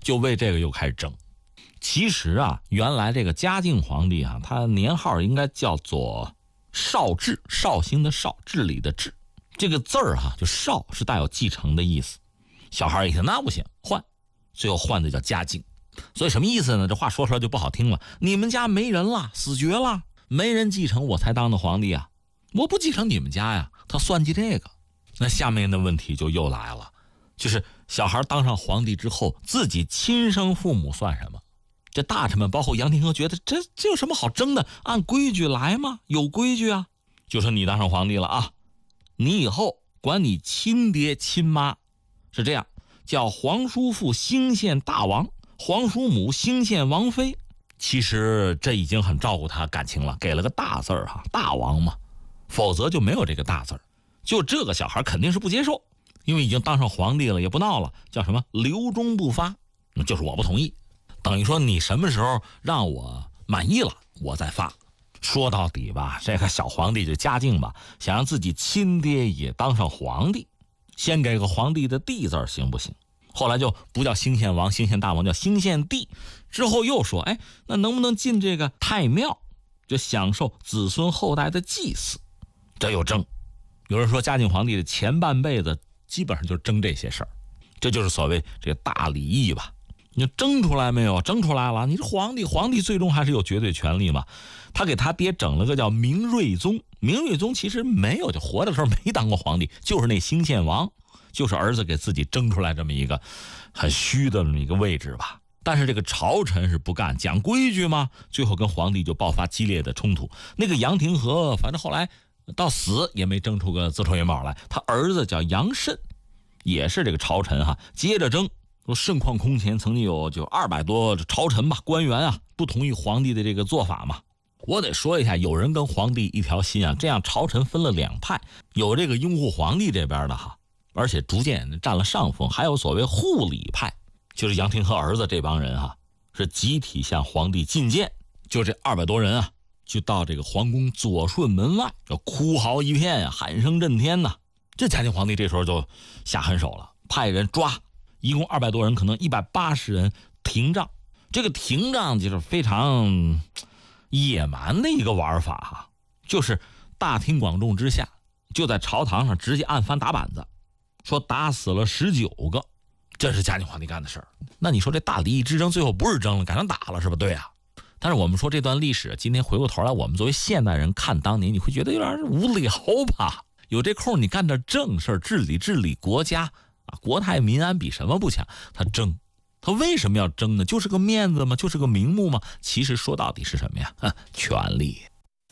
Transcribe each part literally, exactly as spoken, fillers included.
就为这个又开始争。其实啊，原来这个嘉靖皇帝啊，他年号应该叫做绍治，绍兴的绍，治理的治。这个字儿哈、啊，就绍是带有继承的意思。小孩一听那不行，换，最后换的叫嘉靖。所以什么意思呢？这话说出来就不好听了。你们家没人了，死绝了，没人继承，我才当的皇帝啊！我不继承你们家呀，他算计这个。那下面的问题就又来了，就是小孩当上皇帝之后，自己亲生父母算什么？这大臣们包括杨廷和觉得这这有什么好争的？按规矩来吗？有规矩啊！就说你当上皇帝了啊，你以后管你亲爹亲妈是这样，叫皇叔父兴县大王，皇叔母兴县王妃。其实这已经很照顾他感情了，给了个大字儿哈，大王嘛，否则就没有这个大字儿。就这个小孩肯定是不接受，因为已经当上皇帝了，也不闹了，叫什么留中不发，就是我不同意。等于说你什么时候让我满意了，我再发。说到底吧，这个小皇帝就嘉靖吧，想让自己亲爹也当上皇帝，先给个皇帝的帝字行不行？后来就不叫兴县王、兴县大王，叫兴县帝。之后又说，哎，那能不能进这个太庙，就享受子孙后代的祭祀？这又争。有人说嘉靖皇帝的前半辈子基本上就争这些事儿，这就是所谓这个大礼义吧。你争出来没有？争出来了。你是皇帝，皇帝最终还是有绝对权力嘛。他给他爹整了个叫明睿宗，明睿宗其实没有，就活的时候没当过皇帝，就是那兴县王，就是儿子给自己争出来这么一个很虚的这么一个位置吧。但是这个朝臣是不干，讲规矩嘛，最后跟皇帝就爆发激烈的冲突。那个杨廷和反正后来到死也没争出个子丑寅卯来，他儿子叫杨慎，也是这个朝臣哈，接着争。说盛况空前，曾经有就二百多朝臣吧，官员啊，不同意皇帝的这个做法嘛。我得说一下，有人跟皇帝一条心啊，这样朝臣分了两派，有这个拥护皇帝这边的哈，而且逐渐占了上风，还有所谓护理派，就是杨廷和儿子这帮人哈，是集体向皇帝进谏。就这二百多人啊，就到这个皇宫左顺门外，就哭嚎一片呀、啊，喊声震天呐。这嘉靖皇帝这时候就下狠手了，派人抓。一共二百多人，可能一百八十人停杖。这个停杖就是非常野蛮的一个玩法哈，就是大庭广众之下，就在朝堂上直接按翻打板子，说打死了十九个，这是嘉靖皇帝干的事儿。那你说这大礼义之争最后不是争了，改成打了是吧？对啊。但是我们说这段历史，今天回过头来，我们作为现代人看当年，你会觉得有点无聊吧？有这空你干点正事儿，治理治理国家。国泰民安比什么不强？他争，他为什么要争呢？就是个面子吗？就是个名目吗？其实说到底是什么呀？啊，权力。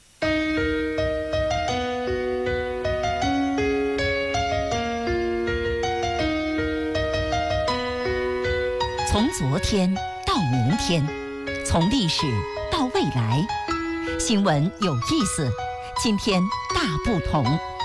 从昨天到明天，从历史到未来，新闻有意思，今天大不同。